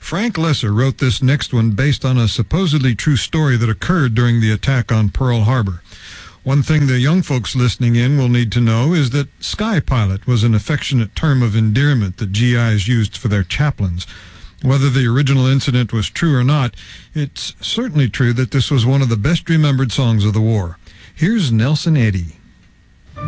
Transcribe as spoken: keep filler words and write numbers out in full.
Frank Lesser wrote this next one based on a supposedly true story that occurred during the attack on Pearl Harbor. One thing the young folks listening in will need to know is that Sky Pilot was an affectionate term of endearment that G Is used for their chaplains. Whether the original incident was true or not, it's certainly true that this was one of the best remembered songs of the war. Here's Nelson Eddy.